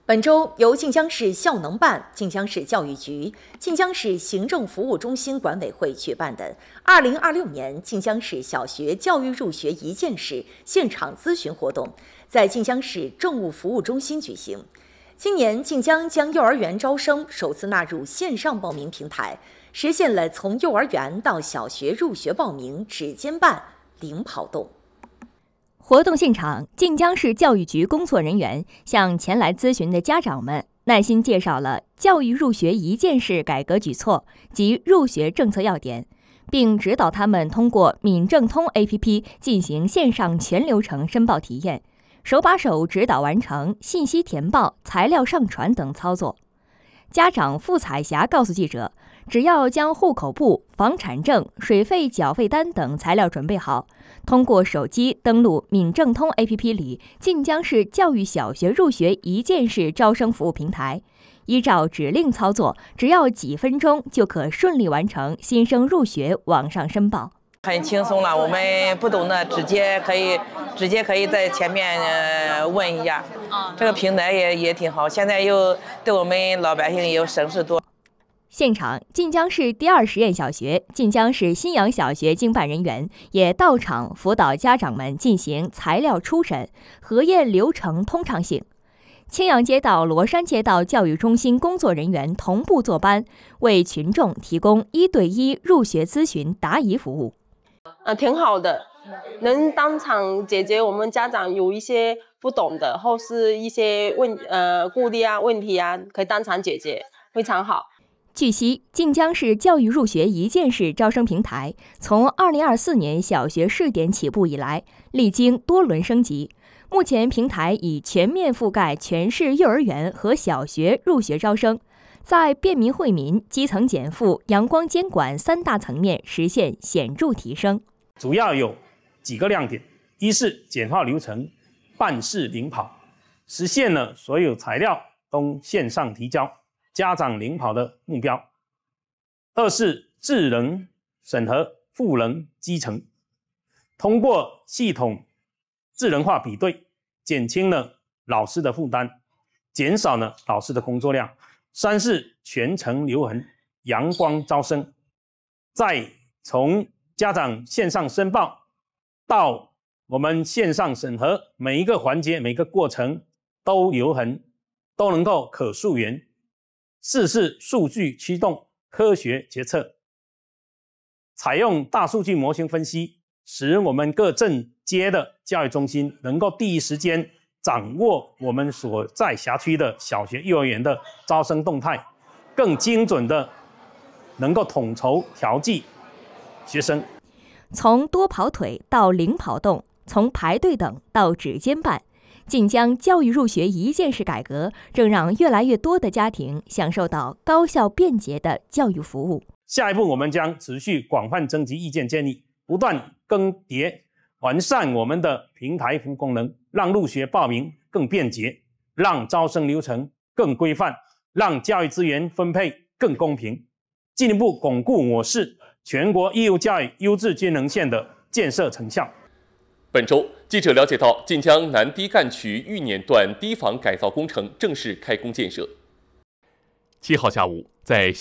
本周，由晋江市校能办、晋江市教育局、晋江市行政服务中心管委会举办的2026年晋江市小学教育入学一件事现场咨询活动，在晋江市政务服务中心举行。今年，晋江将幼儿园招生首次纳入线上报名平台，实现了从幼儿园到小学入学报名指尖办、零跑动。 活动现场，晋江市教育局工作人员向前来咨询的家长们耐心介绍了教育入学一件事改革举措及入学政策要点，并指导他们通过闽政通 APP 进行线上全流程申报体验，手把手指导完成信息填报、材料上传等操作。家长付彩霞告诉记者，只要将户口簿、房产证、水费缴费单等材料准备好，通过手机登录闽政通 APP 里晋江市教育小学入学一件事招生服务平台，依照指令操作，只要几分钟就可顺利完成新生入学网上申报。 很轻松了，我们不懂的直接可以在前面问一下。这个平台也挺好，现在又对我们老百姓也有省事多。 现场，晋江市第2实验小学、晋江市新阳小学经办人员也到场辅导家长们进行材料初审、核验流程通畅性。青阳街道、罗山街道教育中心工作人员同步坐班，为群众提供1对1入学咨询答疑服务。 挺好的，能当场解决我们家长有一些不懂的，或是一些顾虑啊、问题啊，可以当场解决，非常好。 据悉，晋江市教育入学一件事招生平台从2024年小学试点起步以来，历经多轮升级，目前平台已全面覆盖全市幼儿园和小学入学招生，在便民惠民、基层减负、阳光监管3大层面实现显著提升。 主要有几个亮点：一是简化流程，办事零跑，实现了所有材料都线上提交，家长零跑的目标；二是智能审核，赋能基层，通过系统智能化比对，减轻了老师的负担，减少了老师的工作量；三是全程留痕，阳光招生。再从家长线上申报到我们线上审核，每一个环节、每个过程都留痕，都能够可溯源。四是数据驱动科学决策，采用大数据模型分析，使我们各镇街的教育中心能够第一时间掌握我们所在辖区的小学、幼儿园的招生动态，更精准的能够统筹调剂学生。 从多跑腿到零跑动，从排队等到指尖办，晋江教育入学一件事改革正让越来越多的家庭享受到高效便捷的教育服务。 下一步，我们将持续广泛征集意见建议，不断更迭完善我们的平台服务功能，让入学报名更便捷，让招生流程更规范，让教育资源分配更公平，进一步巩固我市全国义务教育优质均衡线的建设成效。 本周，记者了解到，晋江南堤干渠玉碾段堤防改造工程正式开工建设。7号下午，在